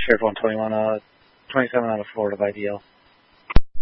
Sheriff 121, 27 out of Florida by DL.